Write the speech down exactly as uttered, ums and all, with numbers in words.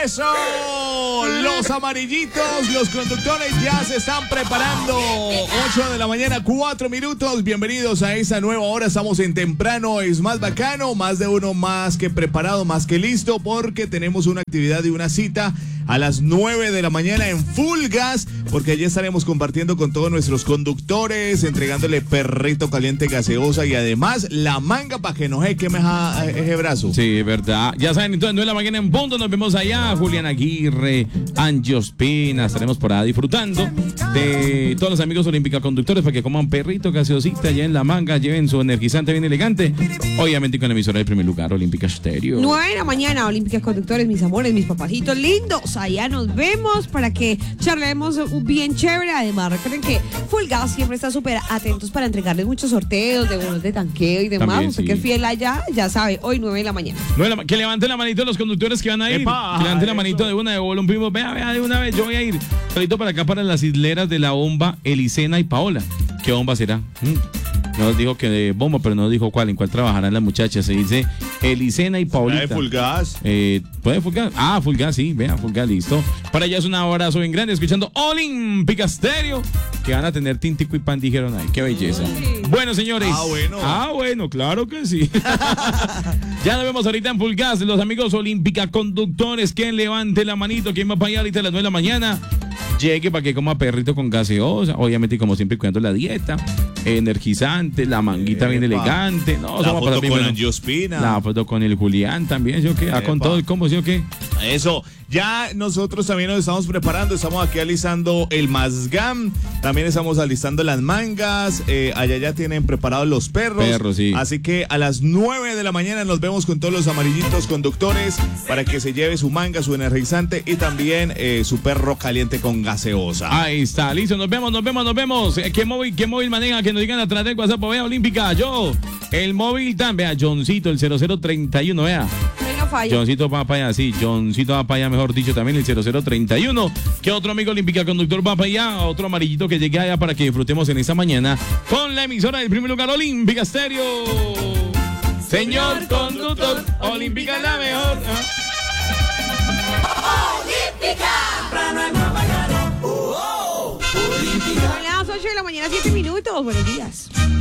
Eso, los amarillitos, los conductores ya se están preparando. ocho de la mañana, cuatro minutos. Bienvenidos a esa nueva hora. Estamos en temprano, es más bacano, más de uno más que preparado, más que listo, porque tenemos una actividad y una cita a las nueve de la mañana en Full Gas, porque allí estaremos compartiendo con todos nuestros conductores, entregándole perrito caliente gaseosa y además la manga para que no se queme ese brazo. Sí, es verdad. Ya saben, entonces nueve de la mañana en punto, nos vemos allá. Julián Aguirre, Angie Ospina, estaremos por ahí disfrutando de todos los amigos olímpicos conductores para que coman perrito, gaseosita allá en la manga, lleven su energizante bien elegante, obviamente con la emisora del primer lugar, Olímpica Estéreo. nueve de la mañana, Olímpicas Conductores, mis amores, mis papajitos lindos. Allá nos vemos para que charlemos bien chévere. Además, recuerden que Full Gas siempre está súper atentos para entregarles muchos sorteos de bonos de tanqueo y demás. También, Usted sí. que es fiel allá, ya sabe, hoy nueve de la mañana. nueve de la, que levanten la manito los conductores que van a ir. Epa, que levanten la eso. manito de una, de un primo. Vea, vea, de una vez, yo voy a ir. Salito para acá, para las isleras de la bomba, Elisena y Paola. ¿Qué bomba será? Mm. Nos dijo que de bomba, pero no dijo cuál, en cuál trabajarán las muchachas. Se dice Elisena y Paulita. ¿De Full Gas? Eh, ¿Puede Full Gas? Ah, Full Gas, sí, vea, Full Gas, listo. Para allá es un abrazo bien grande, escuchando Olímpica Estéreo, que van a tener tintico y pan, dijeron ahí. Qué belleza. Ay. Bueno, señores. Ah, bueno. Ah, bueno, claro que sí. Ya nos vemos ahorita en Full Gas, los amigos Olímpica Conductores, que levante la manito, quien va para allá ahorita a las nueve de la mañana. Llegue para que coma perrito con gaseosa, obviamente como siempre cuidando la dieta, energizante, la manguita bien Epa. elegante. No, La somos foto para con primero. Angie Ospina. La foto con el Julián también, ¿sí o qué? Ah, con Epa. todo el combo, ¿sí o qué? Eso, ya nosotros también nos estamos preparando, estamos aquí alistando el mazgam, también estamos alistando las mangas, eh, allá ya tienen preparados los perros. Perros, sí. Así que a las nueve de la mañana nos vemos con todos los amarillitos conductores para que se lleve su manga, su energizante y también eh, su perro caliente con gaseosa. Ahí está, listo, nos vemos, nos vemos, nos vemos. Eh, ¿Qué móvil, qué móvil maneja? Que nos digan a través del WhatsApp, vea, Olímpica, yo. El móvil también, vea, Johncito, el cero cero treinta y uno, vea. No falla. Johncito va para allá, sí, Johncito va para allá, mejor dicho, también el cero cero treinta y uno. ¿Qué otro amigo Olímpica Conductor va para allá? Otro amarillito que llegue allá para que disfrutemos en esta mañana con la emisora del primer lugar, Olímpica Estéreo. Señor conductor, Olímpica es la mejor. Son las ocho de la mañana, siete minutos. Buenos días.